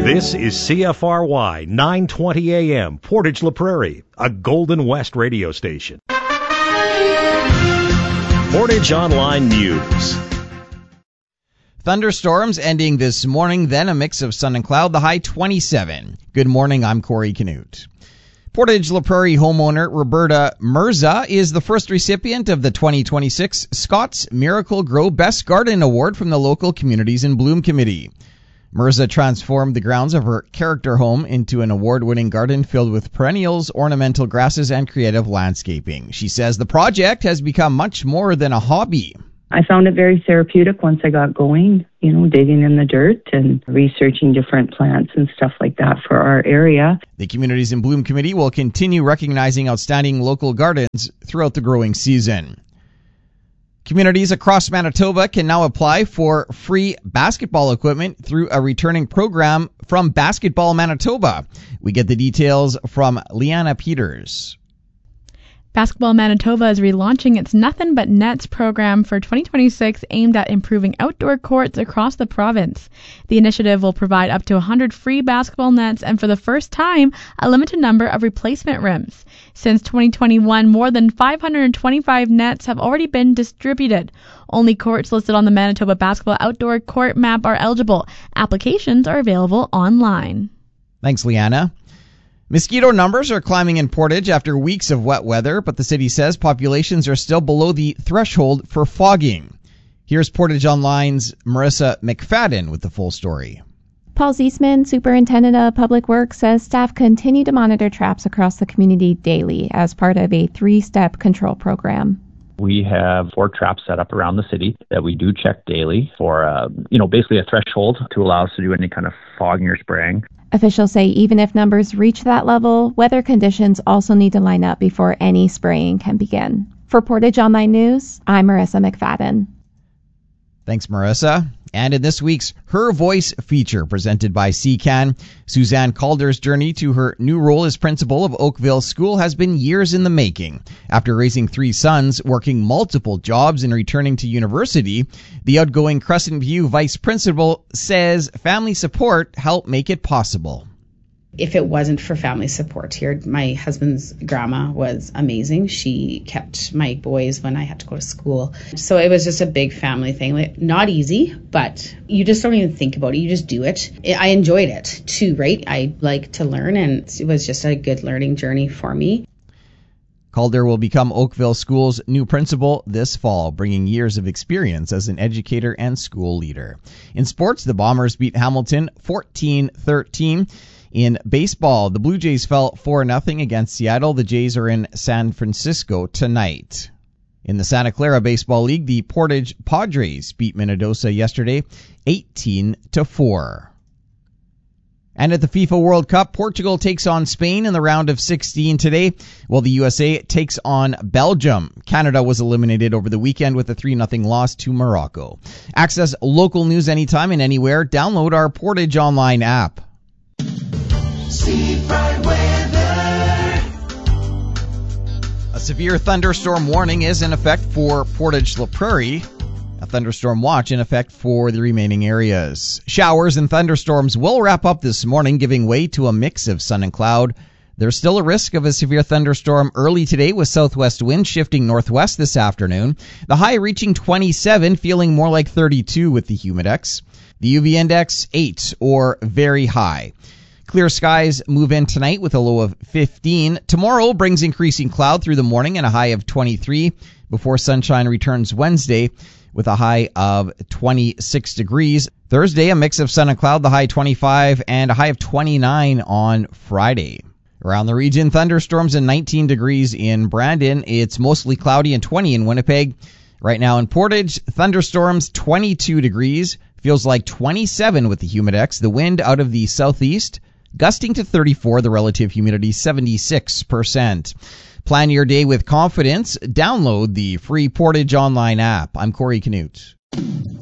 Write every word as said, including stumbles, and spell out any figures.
This is C F R Y nine twenty A M, Portage La Prairie, a Golden West radio station. Portage Online News. Thunderstorms ending this morning, then a mix of sun and cloud, the high twenty-seven. Good morning, I'm Corey Canute. Portage La Prairie homeowner Roberta Mirza is the first recipient of the twenty twenty-six Scott's Miracle Grow Best Garden Award from the local Communities in Bloom Committee. Mirza transformed the grounds of her character home into an award-winning garden filled with perennials, ornamental grasses, and creative landscaping. She says the project has become much more than a hobby. I found it very therapeutic once I got going, you know, digging in the dirt and researching different plants and stuff like that for our area. The Communities in Bloom Committee will continue recognizing outstanding local gardens throughout the growing season. Communities across Manitoba can now apply for free basketball equipment through a returning program from Basketball Manitoba. We get the details from Liana Peters. Basketball Manitoba is relaunching its Nothing But Nets program for twenty twenty-six aimed at improving outdoor courts across the province. The initiative will provide up to one hundred free basketball nets and for the first time, a limited number of replacement rims. Since twenty twenty-one, more than five hundred twenty-five nets have already been distributed. Only courts listed on the Manitoba Basketball Outdoor Court Map are eligible. Applications are available online. Thanks, Liana. Mosquito numbers are climbing in Portage after weeks of wet weather, but the city says populations are still below the threshold for fogging. Here's Portage Online's Marissa McFadden with the full story. Paul Ziesman, Superintendent of Public Works, says staff continue to monitor traps across the community daily as part of a three-step control program. We have four traps set up around the city that we do check daily for, uh, you know, basically a threshold to allow us to do any kind of fogging or spraying. Officials say even if numbers reach that level, weather conditions also need to line up before any spraying can begin. For Portage Online News, I'm Marissa McFadden. Thanks, Marissa. And in this week's Her Voice feature presented by C C A N, Suzanne Calder's journey to her new role as principal of Oakville School has been years in the making. After raising three sons, working multiple jobs, and returning to university, the outgoing Crescent View vice principal says family support helped make it possible. If it wasn't for family support here, my husband's grandma was amazing. She kept my boys when I had to go to school. So it was just a big family thing. Like, not easy, but you just don't even think about it. You just do it. I enjoyed it too, right? I like to learn, and it was just a good learning journey for me. Calder will become Oakville School's new principal this fall, bringing years of experience as an educator and school leader. In sports, the Bombers beat Hamilton fourteen thirteen. In baseball, the Blue Jays fell four nothing against Seattle. The Jays are in San Francisco tonight. In the Santa Clara Baseball League, the Portage Padres beat Minnedosa yesterday eighteen to four. And at the FIFA World Cup, Portugal takes on Spain in the round of sixteen today, while the U S A takes on Belgium. Canada was eliminated over the weekend with a three nothing loss to Morocco. Access local news anytime and anywhere. Download our Portage Online app. A severe thunderstorm warning is in effect for Portage La Prairie. A thunderstorm watch in effect for the remaining areas. Showers and thunderstorms will wrap up this morning, giving way to a mix of sun and cloud. There's still a risk of a severe thunderstorm early today with southwest winds shifting northwest this afternoon. The high reaching twenty-seven, feeling more like thirty-two with the humidex. The U V index, eight or very high. Clear skies move in tonight with a low of fifteen. Tomorrow brings increasing cloud through the morning and a high of twenty-three before sunshine returns Wednesday with a high of twenty-six degrees. Thursday, a mix of sun and cloud, the high twenty-five and a high of twenty-nine on Friday. Around the region, thunderstorms and nineteen degrees in Brandon. It's mostly cloudy and twenty in Winnipeg. Right now in Portage, thunderstorms twenty-two degrees. Feels like twenty-seven with the humidex. The wind out of the southeast, gusting to thirty-four, the relative humidity seventy-six percent. Plan your day with confidence. Download the free Portage Online app. I'm Corey Canute.